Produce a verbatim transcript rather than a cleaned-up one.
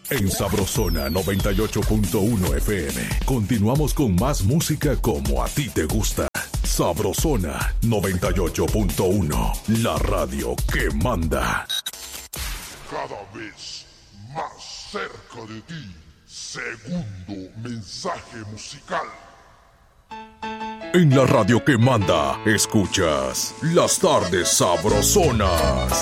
En Sabrosona noventa y ocho punto uno F M. Continuamos con más música como a ti te gusta. Sabrosona noventa y ocho punto uno. La radio que manda. Cada vez más cerca de ti. Segundo mensaje musical. En la radio que manda, escuchas Las Tardes Sabrosonas.